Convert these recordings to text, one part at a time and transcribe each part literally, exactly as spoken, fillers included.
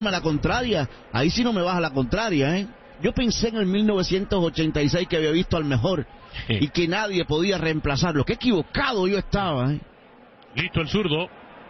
la contraria, ahí sí no me baja la contraria, ¿eh? Yo pensé en el mil novecientos ochenta y seis que había visto al mejor y que nadie podía reemplazarlo. Qué equivocado yo estaba, ¿eh? Listo el zurdo.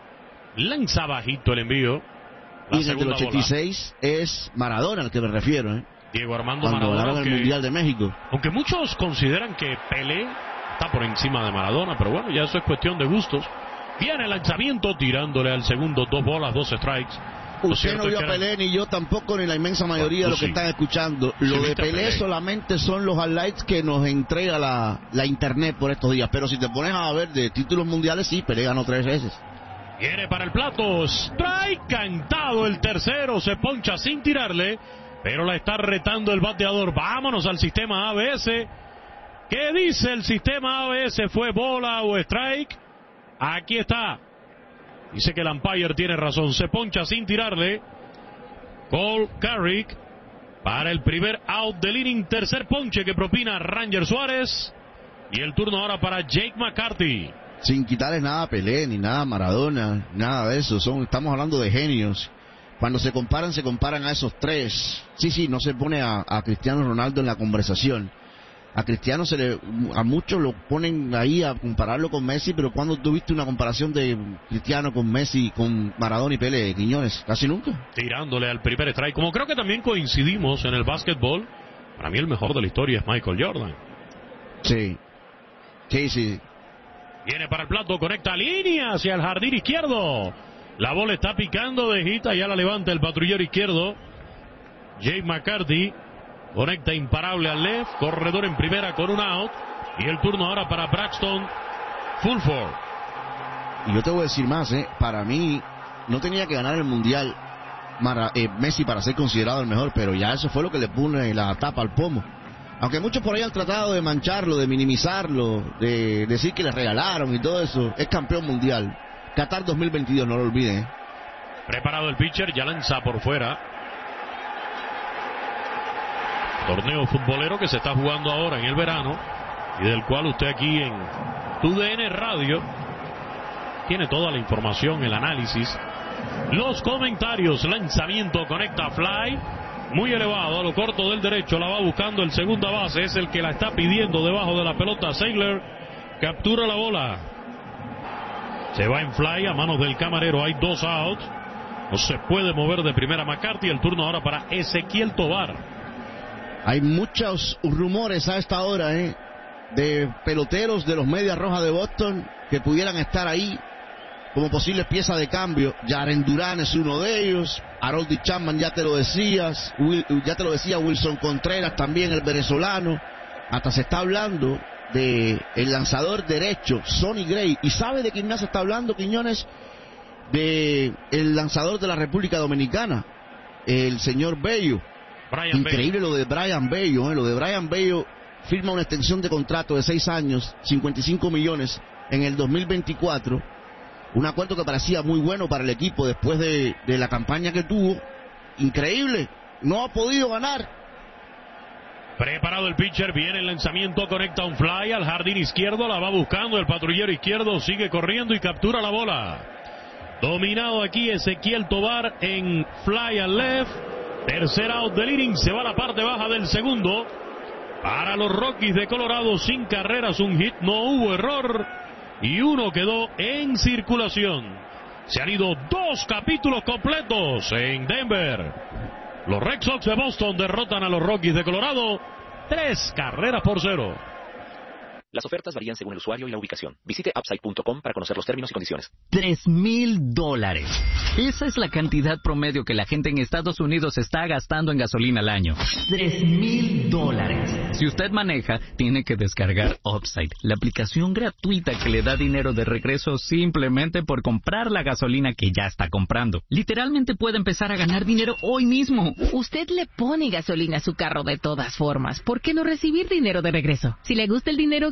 Lanza bajito el envío. La y desde el ochenta y seis bola. Es Maradona al que me refiero, ¿eh? Diego Armando Cuando Maradona. Cuando ganaron el Mundial de México. Aunque muchos consideran que Pelé está por encima de Maradona, pero bueno, ya eso es cuestión de gustos. Viene el lanzamiento tirándole al segundo, dos bolas, dos strikes. Usted no vio a Pelé, ni yo tampoco, ni la inmensa mayoría de los que están escuchando. Lo de Pelé solamente son los highlights que nos entrega la, la internet por estos días. Pero si te pones a ver de títulos mundiales, sí, Pelé ganó tres veces. Viene para el plato, strike, cantado el tercero, se poncha sin tirarle, pero la está retando el bateador. Vámonos al sistema A B S. ¿Qué dice el sistema A B S? ¿Fue bola o strike? Aquí está. Dice que el umpire tiene razón. Se poncha sin tirarle. Cole Carrick para el primer out del inning. Tercer ponche que propina Ranger Suárez. Y el turno ahora para Jake McCarthy. Sin quitarles nada a Pelé, ni nada a Maradona, nada de eso. Son, estamos hablando de genios. Cuando se comparan, se comparan a esos tres. Sí, sí, no se pone a, a Cristiano Ronaldo en la conversación. A Cristiano se le, a muchos lo ponen ahí a compararlo con Messi, pero cuando tuviste una comparación de Cristiano con Messi, con Maradona y Pelé, Quiñones, casi nunca. Tirándole al primer strike, como creo que también coincidimos en el básquetbol, para mí el mejor de la historia es Michael Jordan. Sí, sí, sí. Viene para el plato, conecta línea hacia el jardín izquierdo. La bola está picando de hita, ya la levanta el patrullero izquierdo. Jake McCarthy. Conecta imparable al left, corredor en primera con un out. Y el turno ahora para Braxton Fulford. Y yo te voy a decir más, ¿eh? Para mí, no tenía que ganar el Mundial Mara, eh, Messi para ser considerado el mejor, pero ya eso fue lo que le pone la tapa al pomo. Aunque muchos por ahí han tratado de mancharlo, de minimizarlo, de decir que le regalaron y todo eso, es campeón mundial. Qatar dos mil veintidós, no lo olviden, ¿eh? Preparado el pitcher, ya lanza por fuera. Torneo futbolero que se está jugando ahora en el verano y del cual usted aquí en T U D N Radio tiene toda la información, el análisis, los comentarios. Lanzamiento, conecta fly, muy elevado a lo corto del derecho, la va buscando el segunda base, es el que la está pidiendo debajo de la pelota. Saylor captura la bola, se va en fly a manos del camarero, hay dos outs, no se puede mover de primera McCarthy. El turno ahora para Ezequiel Tovar. Hay muchos rumores a esta hora, ¿eh? De peloteros de los Medias Rojas de Boston que pudieran estar ahí como posibles piezas de cambio. Jaren Duran es uno de ellos. Harold Chapman, ya te lo decías. Will, ya te lo decía Wilson Contreras también, el venezolano. Hasta se está hablando de el lanzador derecho, Sonny Gray. ¿Y sabe de quién más se está hablando, Quiñones? De el lanzador de la República Dominicana, el señor Bello. Brian Increíble Bello. lo de Brian Bello, ¿eh? Lo de Brian Bello firma una extensión de contrato de seis años, cincuenta y cinco millones en el dos mil veinticuatro. Un acuerdo que parecía muy bueno para el equipo después de, de la campaña que tuvo. Increíble, no ha podido ganar. Preparado el pitcher, viene el lanzamiento, conecta un fly al jardín izquierdo, la va buscando el patrullero izquierdo, sigue corriendo y captura la bola. Dominado aquí Ezequiel Tovar en fly al left. Tercer out del inning, se va a la parte baja del segundo. Para los Rockies de Colorado, sin carreras, un hit, no hubo error. Y uno quedó en circulación. Se han ido dos capítulos completos en Denver. Los Red Sox de Boston derrotan a los Rockies de Colorado. Tres carreras por cero. Las ofertas varían según el usuario y la ubicación. Visite upside punto com para conocer los términos y condiciones. Tres mil dólares. Esa es la cantidad promedio que la gente en Estados Unidos está gastando en gasolina al año. Tres mil dólares. Si usted maneja, tiene que descargar Upside, la aplicación gratuita que le da dinero de regreso simplemente por comprar la gasolina que ya está comprando. Literalmente puede empezar a ganar dinero hoy mismo. Usted le pone gasolina a su carro de todas formas. ¿Por qué no recibir dinero de regreso? Si le gusta el dinero gratis,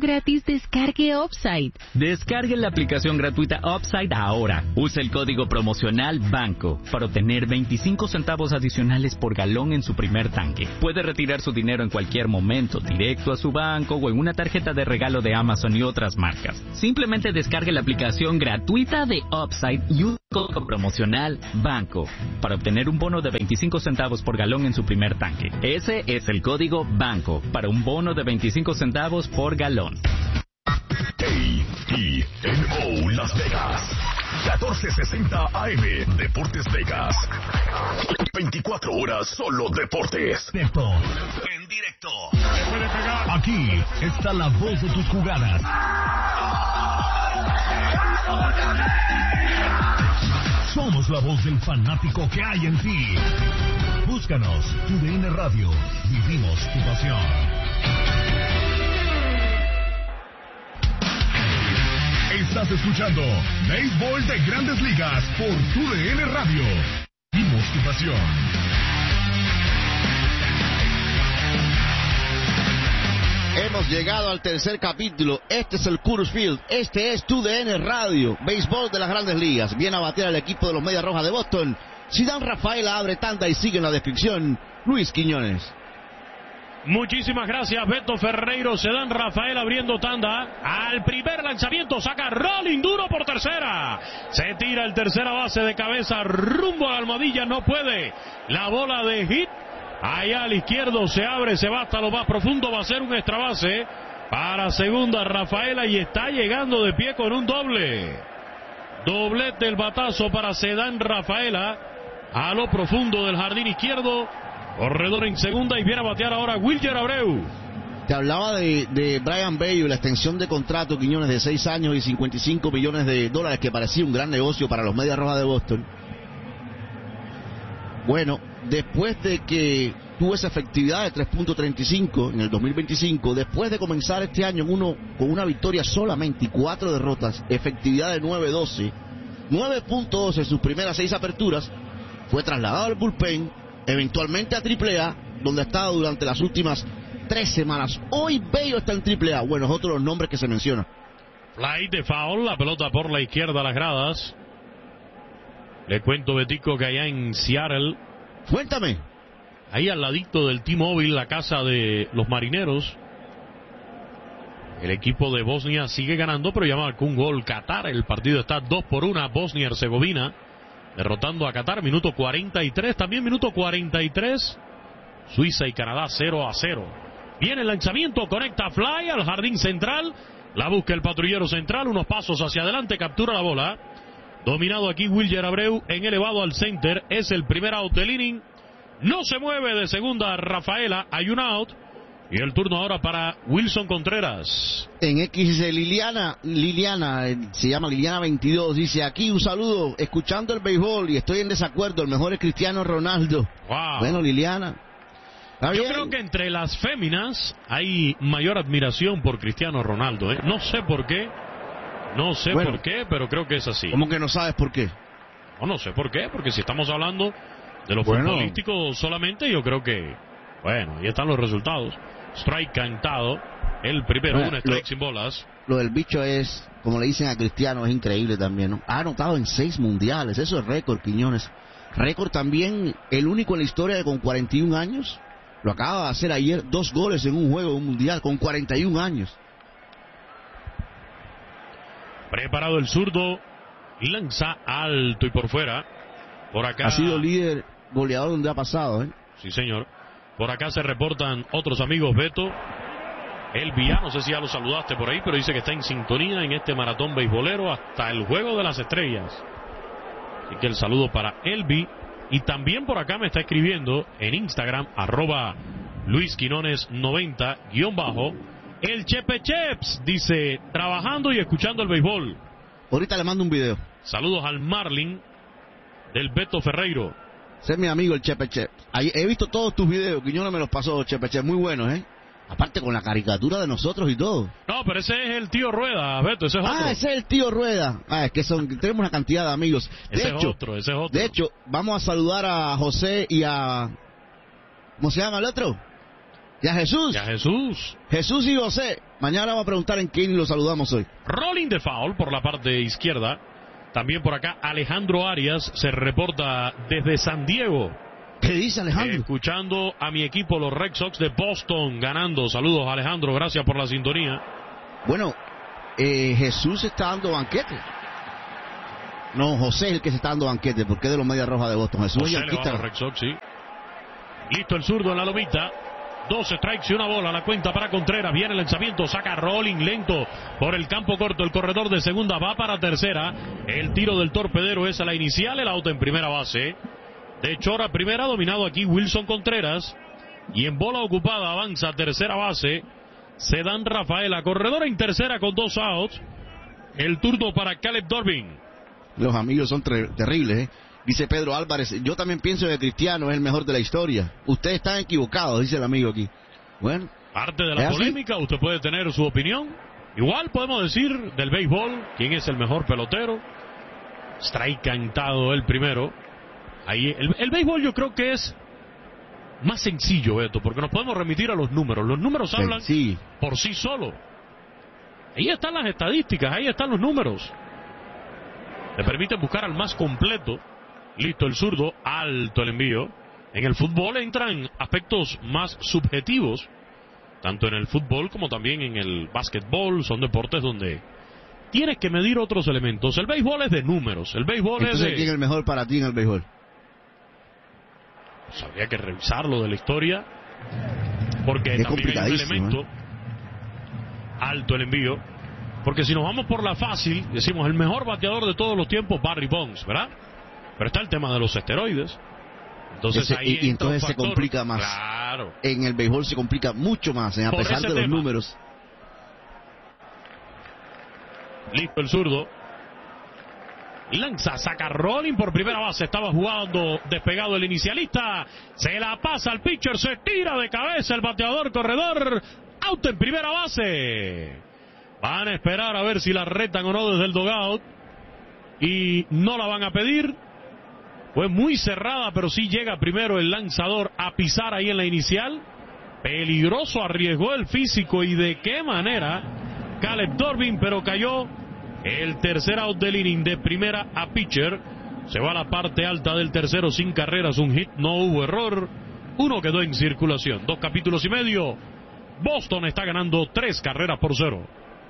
gratis, descargue Upside. Descargue la aplicación gratuita Upside ahora. Use el código promocional BANCO para obtener veinticinco centavos adicionales por galón en su primer tanque. Puede retirar su dinero en cualquier momento, directo a su banco o en una tarjeta de regalo de Amazon y otras marcas. Simplemente descargue la aplicación gratuita de Upside y use el código promocional BANCO para obtener un bono de veinticinco centavos por galón en su primer tanque. Ese es el código BANCO para un bono de veinticinco centavos por galón. A E N O Las Vegas, catorce sesenta A M, Deportes Vegas. veinticuatro horas solo deportes. Directo. En directo. Aquí está la voz de tus jugadas. Somos la voz del fanático que hay en ti. Búscanos, Tu D N Radio. Vivimos tu pasión. Estás escuchando Béisbol de Grandes Ligas por Tu D N Radio. Vivimos tu pasión. Hemos llegado al tercer capítulo. Este es el Coors Field. Este es Tu D N Radio. Béisbol de las Grandes Ligas. Viene a batear al equipo de los Medias Rojas de Boston. Zidane Rafaela abre tanda y sigue en la descripción Luis Quiñones. Muchísimas gracias, Beto Ferreiro. Zidane Rafaela abriendo tanda. Al primer lanzamiento saca rolling duro por tercera. Se tira el tercera base de cabeza rumbo a la almohadilla. No puede. La bola de hit. Allá al izquierdo se abre, se va hasta lo más profundo. Va a ser un extra base para segunda Rafaela y está llegando de pie con un doble. Doblete el batazo para Zidane Rafaela a lo profundo del jardín izquierdo. Corredor en segunda y viene a batear ahora Wilyer Abreu. Te hablaba de, de Brian Bello y la extensión de contrato, Quiñones, de seis años y cincuenta y cinco millones de dólares, que parecía un gran negocio para los Medias Rojas de Boston. Bueno, después de que tuvo esa efectividad de tres punto treinta y cinco en el dos mil veinticinco, después de comenzar este año en uno, con una victoria solamente y cuatro derrotas, efectividad de nueve doce, nueve punto doce en sus primeras seis aperturas, fue trasladado al bullpen, eventualmente a triple A, donde ha estado durante las últimas tres semanas. Hoy Bello está en triple A. Bueno, es otro de los nombres que se menciona. Fly de foul, la pelota por la izquierda a las gradas. Le cuento, Betico, que allá en Seattle, Cuéntame. ahí al ladito del T-Mobile, la casa de los marineros, el equipo de Bosnia sigue ganando, pero ya marcó un gol Qatar. El partido está dos por uno, Bosnia-Herzegovina derrotando a Qatar. Minuto cuarenta y tres, también minuto cuarenta y tres, Suiza y Canadá cero a cero. Viene el lanzamiento, conecta Fly al jardín central, la busca el patrullero central, unos pasos hacia adelante, captura la bola. Dominado aquí Wilyer Abreu en elevado al center. Es el primer out del inning. No se mueve de segunda Rafaela. Hay un out. Y el turno ahora para Wilson Contreras. En X dice Liliana, Liliana, eh, se llama Liliana veintidós, dice aquí un saludo, escuchando el béisbol y estoy en desacuerdo, el mejor es Cristiano Ronaldo. Wow. Bueno, Liliana. Yo creo que entre las féminas hay mayor admiración por Cristiano Ronaldo, ¿eh? No sé por qué. No sé bueno, por qué, pero creo que es así. ¿Cómo que no sabes por qué? No, no sé por qué, porque si estamos hablando de lo bueno. futbolístico solamente, yo creo que, bueno, ahí están los resultados. Strike cantado, el primero, bueno, un strike lo, sin bolas. Lo del bicho es, como le dicen a Cristiano, es increíble también, ¿no? Ha anotado en seis mundiales, eso es récord, Quiñones. Récord también, el único en la historia de con cuarenta y un años, lo acaba de hacer ayer, dos goles en un juego, un mundial, con cuarenta y un años. Preparado el zurdo, lanza alto y por fuera. Por acá. Ha sido líder goleador donde ha pasado, ¿eh? Sí, señor. Por acá se reportan otros amigos, Beto. Elvia, no sé si ya lo saludaste por ahí, pero dice que está en sintonía en este maratón beisbolero hasta el Juego de las Estrellas. Así que el saludo para Elvi. Y también por acá me está escribiendo en Instagram, arroba Luis Quinones noventa, guión bajo. El Chepe Cheps dice, trabajando y escuchando el béisbol. Ahorita le mando un video. Saludos al Marlin del Beto Ferreiro. Ese es mi amigo el Chepe Cheps. Ahí he visto todos tus videos, Quiñones me los pasó, Chepe Cheps, muy buenos, ¿eh? Aparte con la caricatura de nosotros y todo. No, pero ese es el tío Rueda, Beto, ese es otro. Ah, ese es el tío Rueda. Ah, es que son, tenemos una cantidad de amigos. De ese hecho, es otro, ese es otro. De hecho, vamos a saludar a José y a... ¿Cómo se llama el otro? Y a Jesús. Y a Jesús. Jesús y José. Mañana vamos a preguntar en quién lo saludamos hoy. Rolling de foul por la parte izquierda. También por acá Alejandro Arias se reporta desde San Diego. ¿Qué dice Alejandro? Escuchando a mi equipo, los Red Sox de Boston, ganando. Saludos, Alejandro, gracias por la sintonía. Bueno, eh, Jesús está dando banquete. No, José es el que se está dando banquete, porque es de los Medias Rojas de Boston. Jesús José es le va a los Red Sox, sí. Listo el zurdo en la lomita. Dos strikes y una bola. La cuenta para Contreras. Viene el lanzamiento. Saca Rolling lento por el campo corto. El corredor de segunda va para tercera. El tiro del torpedero es a la inicial. El auto en primera base. De Chora primera. Dominado aquí Wilson Contreras. Y en bola ocupada avanza a tercera base. Se dan Rafaela. Corredor en tercera con dos outs. El turno para Caleb Dorbin. Los amigos son ter terribles, ¿eh? Dice Pedro Álvarez, yo también pienso que Cristiano es el mejor de la historia. Ustedes están equivocados, dice el amigo aquí. Bueno. Parte de la polémica, usted puede tener su opinión. Igual podemos decir del béisbol, quién es el mejor pelotero. Strike cantado el primero. Ahí, el, el béisbol yo creo que es más sencillo, Beto, porque nos podemos remitir a los números. Los números hablan sí. por sí solo. Ahí están las estadísticas, ahí están los números. Le permiten buscar al más completo. Listo el zurdo, alto el envío. En el fútbol entran aspectos más subjetivos, tanto en el fútbol como también en el básquetbol. Son deportes donde tienes que medir otros elementos. El béisbol es de números. El béisbol Entonces, es de... ¿quién es el mejor para ti en el béisbol? Pues habría que revisarlo de la historia, porque es también hay un elemento. ¿eh? Alto el envío. Porque si nos vamos por la fácil, decimos el mejor bateador de todos los tiempos, Barry Bonds, ¿verdad? Pero está el tema de los esteroides. Entonces Ese, ahí y, y entonces se complica más. Claro. En el béisbol se complica mucho más, ¿eh? a Por pesar de los tema. números. Listo el zurdo. Lanza, saca Rolling por primera base. Estaba jugando despegado el inicialista. Se la pasa al pitcher, se tira de cabeza el bateador corredor. Out en primera base. Van a esperar a ver si la retan o no desde el dugout. Y no la van a pedir. Fue muy cerrada, pero sí llega primero el lanzador a pisar ahí en la inicial. Peligroso, arriesgó el físico y de qué manera. Caleb Dorbin, pero cayó. El tercer out del inning de primera a pitcher. Se va a la parte alta del tercero sin carreras, un hit, no hubo error. Uno quedó en circulación. Dos capítulos y medio. Boston está ganando tres carreras por cero.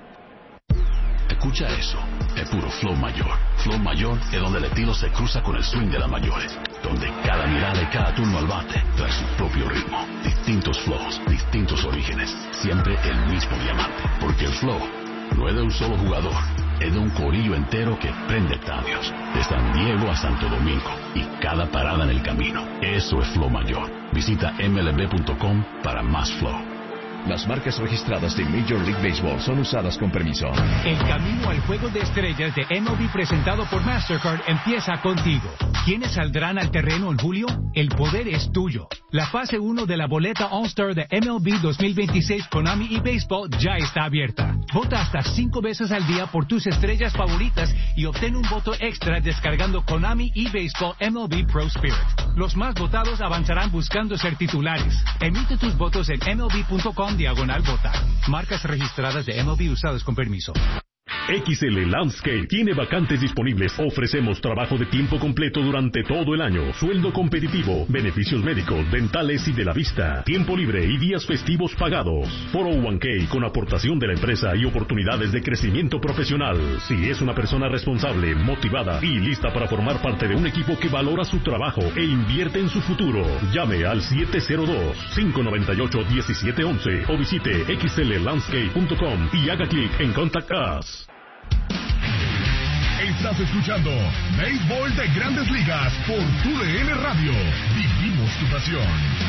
Escucha eso, es puro flow mayor. Flow mayor es donde el estilo se cruza con el swing de las mayores, donde cada mirada y cada turno al bate trae su propio ritmo. Distintos flows, distintos orígenes, siempre el mismo diamante. Porque el flow no es de un solo jugador, es de un corillo entero que prende estadios, de San Diego a Santo Domingo, y cada parada en el camino. Eso es flow mayor. Visita M L B punto com para más flow. Las marcas registradas de Major League Baseball son usadas con permiso. El camino al Juego de Estrellas de M L B presentado por Mastercard empieza contigo. ¿Quiénes saldrán al terreno en julio? El poder es tuyo. La fase uno de la boleta All-Star de M L B dos mil veintiséis Konami eBaseball ya está abierta. Vota hasta cinco veces al día por tus estrellas favoritas y obtén un voto extra descargando Konami eBaseball M L B Pro Spirit. Los más votados avanzarán buscando ser titulares. Emite tus votos en M L B punto com diagonal votar. Marcas registradas de M L B usadas con permiso. X L Landscape tiene vacantes disponibles. Ofrecemos trabajo de tiempo completo durante todo el año. Sueldo competitivo, beneficios médicos, dentales y de la vista. Tiempo libre y días festivos pagados. cuatro oh uno K con aportación de la empresa y oportunidades de crecimiento profesional. Si es una persona responsable, motivada y lista para formar parte de un equipo que valora su trabajo e invierte en su futuro, llame al siete cero dos, cinco nueve ocho, uno siete uno uno o visite x l landscape punto com y haga clic en Contact Us. Estás escuchando Béisbol de Grandes Ligas por Tu D N Radio. Vivimos tu pasión.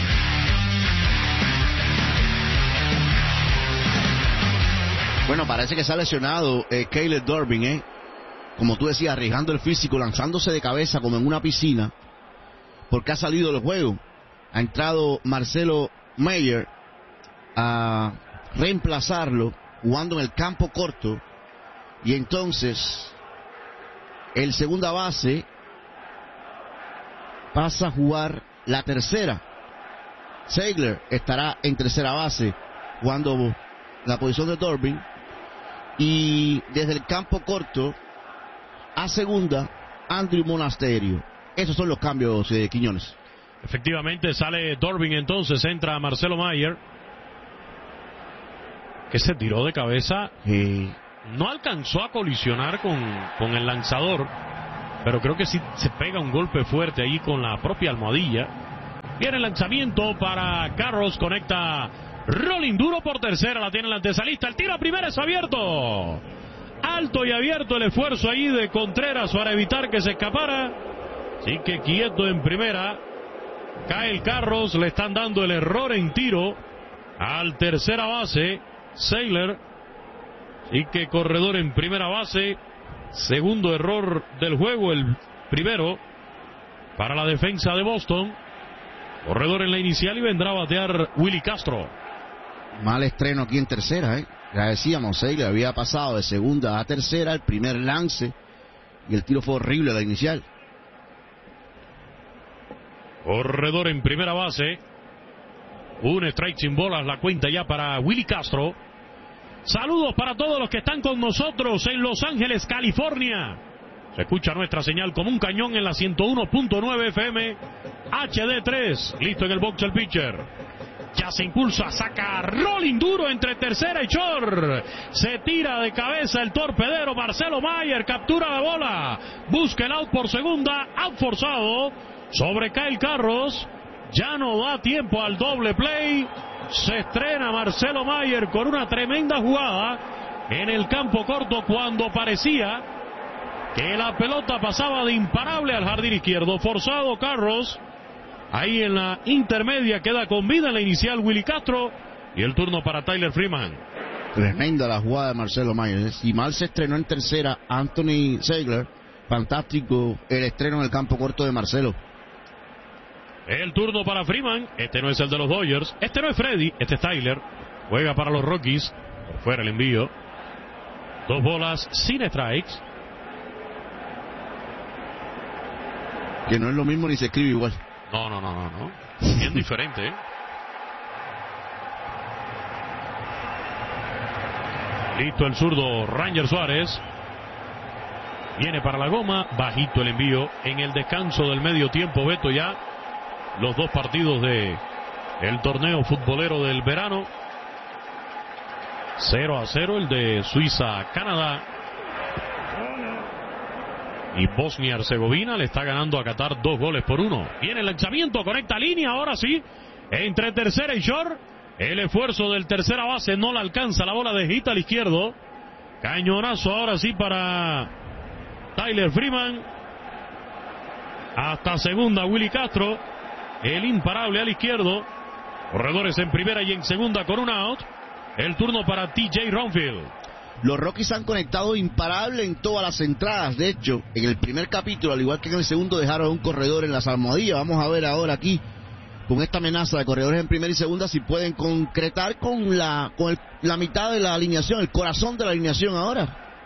Bueno, parece que se ha lesionado eh, Caleb Dorbin, ¿eh? Como tú decías, arriesgando el físico, lanzándose de cabeza como en una piscina, porque ha salido del juego. Ha entrado Marcelo Mayer a reemplazarlo, jugando en el campo corto, y entonces el segunda base pasa a jugar la tercera. Ziegler estará en tercera base jugando la posición de Dorbin. Y desde el campo corto a segunda, Andrew Monasterio. Esos son los cambios de Quiñones. Efectivamente sale Dorbin, entonces entra Marcelo Mayer, que se tiró de cabeza. Sí. No alcanzó a colisionar con, con el lanzador, pero creo que sí se pega un golpe fuerte ahí con la propia almohadilla. Viene el lanzamiento para Carros, conecta Rolling duro por tercera, la tiene el antesalista, el tiro a primera es abierto. Alto y abierto el esfuerzo ahí de Contreras para evitar que se escapara. Así que quieto en primera. Cae el Carros, le están dando el error en tiro al tercera base, Saylor. Y que corredor en primera base. Segundo error del juego, el primero para la defensa de Boston. Corredor en la inicial y vendrá a batear Willy Castro. Mal estreno aquí en tercera, ¿eh? Ya decíamos, Saylor había pasado de segunda a tercera, el primer lance, y el tiro fue horrible la inicial. Corredor en primera base. Un strike sin bolas, la cuenta ya para Willy Castro. Saludos para todos los que están con nosotros en Los Ángeles, California. Se escucha nuestra señal como un cañón en la ciento uno punto nueve F M H D tres. Listo en el box el pitcher. Ya se impulsa, saca rolling duro entre tercera y short. Se tira de cabeza el torpedero Marcelo Mayer, captura la bola. Busca el out por segunda, out forzado sobre Kyle Carros. Ya no da tiempo al doble play. Se estrena Marcelo Mayer con una tremenda jugada en el campo corto cuando parecía que la pelota pasaba de imparable al jardín izquierdo. Forzado Carros. Ahí en la intermedia queda con vida en la inicial Willy Castro. Y el turno para Tyler Freeman. Tremenda la jugada de Marcelo Mayer. Y mal se estrenó en tercera Anthony Saylor. Fantástico el estreno en el campo corto de Marcelo. El turno para Freeman. Este no es el de los Dodgers. Este no es Freddy. Este es Tyler. Juega para los Rockies. Por fuera el envío. Dos bolas sin strikes. Que no es lo mismo ni se escribe igual. No, no, no, no, no. Bien diferente, ¿eh? Listo el zurdo Ranger Suárez. Viene para la goma. Bajito el envío. En el descanso del medio tiempo, Beto, ya los dos partidos de el torneo futbolero del verano. cero a cero el de Suiza-Canadá. Y Bosnia-Herzegovina le está ganando a Qatar dos goles por uno. Viene el lanzamiento, conecta línea, ahora sí. Entre tercera y short. El esfuerzo del tercera base no la alcanza. La bola de hit al izquierdo. Cañonazo ahora sí para Tyler Freeman. Hasta segunda Willy Castro. El imparable al izquierdo. Corredores en primera y en segunda con un out. El turno para T J Ronfield. Los Rockies han conectado imparable en todas las entradas. De hecho, en el primer capítulo, al igual que en el segundo, dejaron un corredor en las almohadillas. Vamos a ver ahora aquí, con esta amenaza de corredores en primera y segunda, si pueden concretar con la con el, la mitad de la alineación, el corazón de la alineación ahora.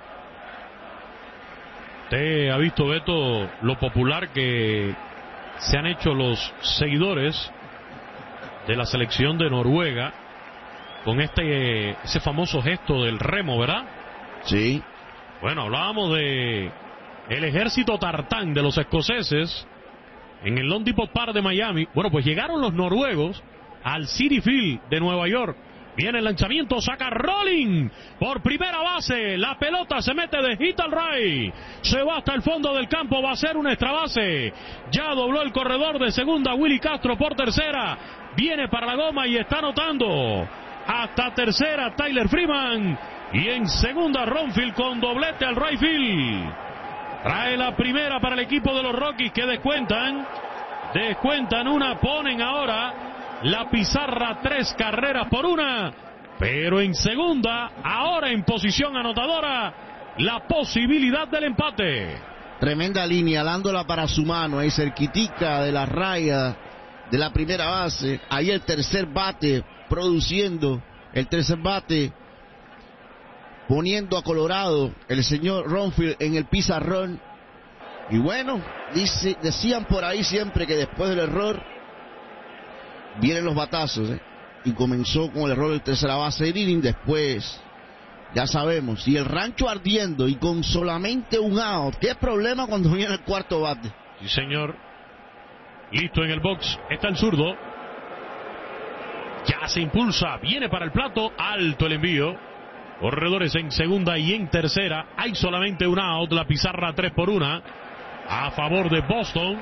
Usted ha visto, Beto, lo popular que se han hecho los seguidores de la selección de Noruega con este ese famoso gesto del remo, ¿verdad? Sí. Bueno, hablábamos de el ejército tartán de los escoceses en el Lone Depot Park de Miami. Bueno, pues llegaron los noruegos al Citi Field de Nueva York. Viene el lanzamiento, saca rolling por primera base. La pelota se mete de hit al right. Se va hasta el fondo del campo, va a ser una extra base. Ya dobló el corredor de segunda Willy Castro por tercera. Viene para la goma y está anotando. Hasta tercera Tyler Freeman. Y en segunda Ronfield con doblete al right field. Trae la primera para el equipo de los Rockies que descuentan. Descuentan una, ponen ahora la pizarra tres carreras por una. Pero en segunda, ahora en posición anotadora, la posibilidad del empate. Tremenda línea, dándola para su mano, ahí cerquitica de la raya de la primera base. Ahí el tercer bate produciendo, el tercer bate poniendo a Colorado el señor Ronfield en el pizarrón. Y bueno, dice, decían por ahí siempre que después del error vienen los batazos, ¿eh? y comenzó con el error de tercera base del inning. Después, ya sabemos, y el rancho ardiendo y con solamente un out. ¿Qué problema cuando viene el cuarto bate? Sí, señor. Listo en el box. Está el zurdo. Ya se impulsa. Viene para el plato. Alto el envío. Corredores en segunda y en tercera. Hay solamente un out. La pizarra tres por una. A favor de Boston.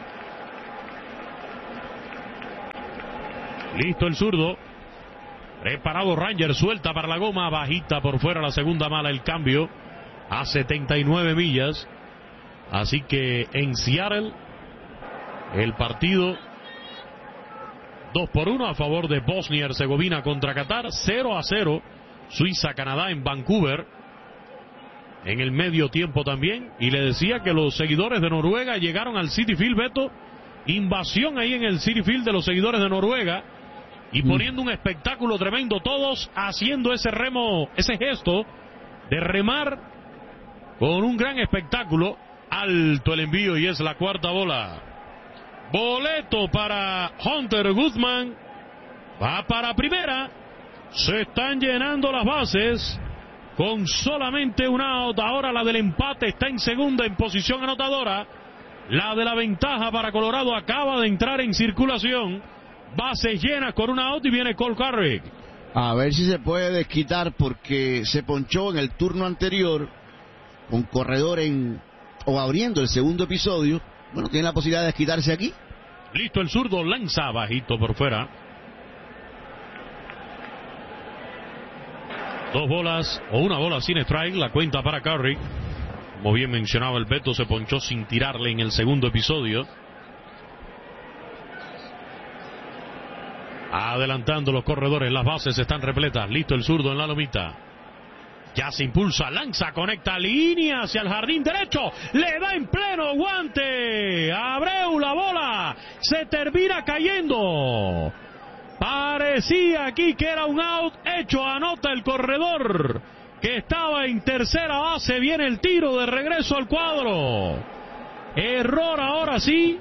Listo el zurdo. Preparado Ranger. Suelta para la goma. Bajita por fuera. La segunda mala el cambio. A setenta y nueve millas. Así que en Seattle el partido dos por uno a favor de Bosnia y Herzegovina contra Qatar. cero a cero. Suiza-Canadá en Vancouver. En el medio tiempo también. Y le decía que los seguidores de Noruega llegaron al Citi Field, Beto. Invasión ahí en el Citi Field de los seguidores de Noruega. Y poniendo un espectáculo tremendo. Todos haciendo ese remo, ese gesto de remar con un gran espectáculo. Alto el envío y es la cuarta bola. Boleto para Hunter Guzmán. Va para primera. Se están llenando las bases. Con solamente un out. Ahora la del empate está en segunda en posición anotadora. La de la ventaja para Colorado acaba de entrar en circulación. Bases llenas con un out y viene Cole Carrick. A ver si se puede desquitar porque se ponchó en el turno anterior con corredor en o abriendo el segundo episodio. Bueno, tiene la posibilidad de desquitarse aquí. Listo el zurdo, lanza bajito por fuera. Dos bolas o una bola sin strike, la cuenta para Carrick. Como bien mencionaba el Beto, se ponchó sin tirarle en el segundo episodio. Adelantando los corredores, las bases están repletas. Listo el zurdo en la lomita. Ya se impulsa, lanza, conecta línea hacia el jardín derecho. Le da en pleno guante. Abreu la bola. Se termina cayendo. Parecía aquí que era un out hecho. Anota el corredor que estaba en tercera base. Viene el tiro de regreso al cuadro. Error ahora sí.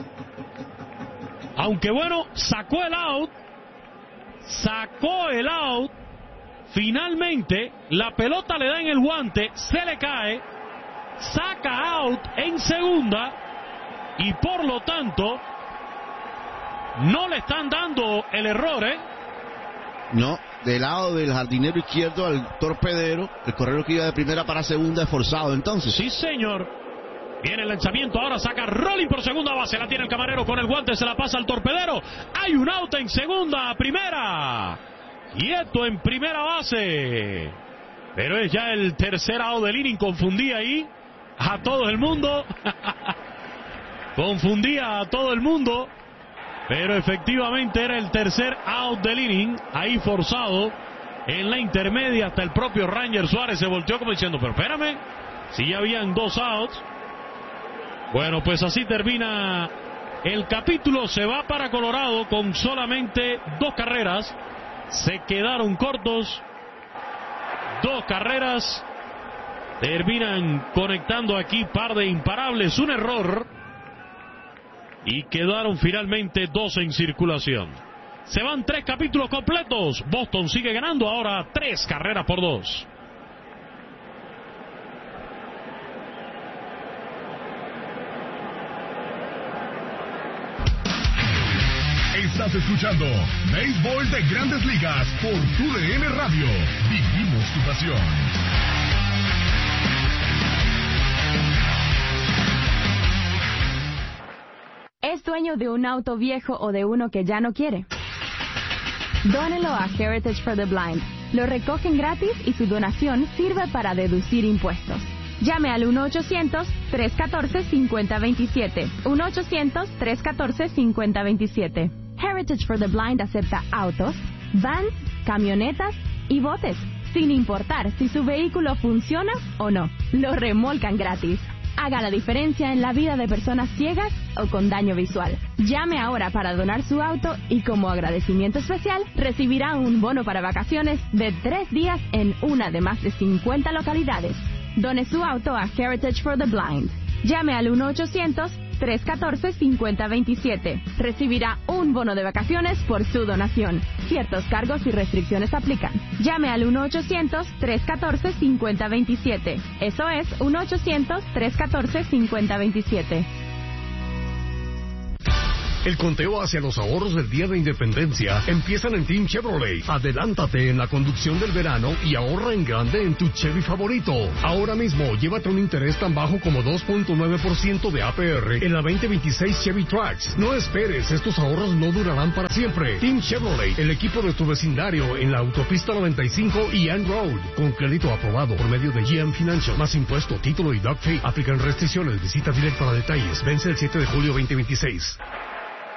Aunque bueno, sacó el out. Sacó el out. Finalmente, la pelota le da en el guante, se le cae, saca out en segunda y por lo tanto no le están dando el error, ¿eh? No, del lado del jardinero izquierdo al torpedero, el corredor que iba de primera para segunda es forzado entonces. Sí, señor. Viene el lanzamiento, ahora saca Rolling por segunda base, la tiene el camarero con el guante, se la pasa al torpedero. Hay un out en segunda, primera. Quieto en primera base. Pero es ya el tercer out del inning. Confundía ahí a todo el mundo. Confundía a todo el mundo. Pero efectivamente era el tercer out del inning. Ahí forzado en la intermedia. Hasta el propio Ranger Suárez se volteó como diciendo, pero espérame, si ya habían dos outs. Bueno, pues así termina el capítulo. Se va para Colorado con solamente dos carreras. Se quedaron cortos. Dos carreras. Terminan conectando aquí par de imparables. Un error. Y quedaron finalmente dos en circulación. Se van tres capítulos completos. Boston sigue ganando ahora tres carreras por dos. Estás escuchando Béisbol de Grandes Ligas por Tu D N Radio. Vivimos tu pasión. ¿Es dueño de un auto viejo o de uno que ya no quiere? Dónelo a Heritage for the Blind. Lo recogen gratis y su donación sirve para deducir impuestos. Llame al uno ochocientos, tres uno cuatro, cinco cero dos siete. uno ochocientos, tres uno cuatro, cinco cero dos siete. Heritage for the Blind acepta autos, vans, camionetas y botes, sin importar si su vehículo funciona o no. Lo remolcan gratis. Haga la diferencia en la vida de personas ciegas o con daño visual. Llame ahora para donar su auto y como agradecimiento especial recibirá un bono para vacaciones de tres días en una de más de cincuenta localidades. Done su auto a Heritage for the Blind. Llame al uno ochocientos, tres uno cuatro, cinco cero dos siete. Recibirá un bono de vacaciones por su donación. Ciertos cargos y restricciones aplican. Llame al uno ochocientos, tres uno cuatro, cinco cero dos siete. Eso es uno ochocientos, tres uno cuatro, cinco cero dos siete. El conteo hacia los ahorros del Día de Independencia empiezan en Team Chevrolet. Adelántate en la conducción del verano y ahorra en grande en tu Chevy favorito. Ahora mismo, llévate un interés tan bajo como dos punto nueve por ciento de A P R en la veinte veintiséis Chevy Trax. No esperes, estos ahorros no durarán para siempre. Team Chevrolet, el equipo de tu vecindario en la autopista noventa y cinco y Ann Road. Con crédito aprobado por medio de G M Financial. Más impuesto, título y doc fee. Aplican restricciones. Visita Direct para detalles. Vence el siete de julio veinte veintiséis.